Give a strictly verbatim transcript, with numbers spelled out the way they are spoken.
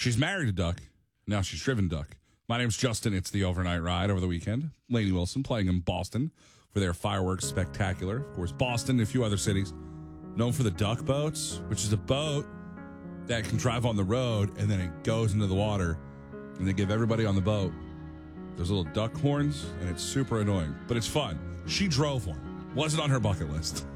She's married a duck. Now she's driven duck. My name's Justin. It's the overnight ride over the weekend. Lainey Wilson playing in Boston for their fireworks spectacular. Of course, Boston and a few other cities known for the duck boats, which is a boat that can drive on the road and then it goes into the water. And they give everybody on the boat those little duck horns, and it's super annoying, but it's fun. She drove one. Wasn't on her bucket list.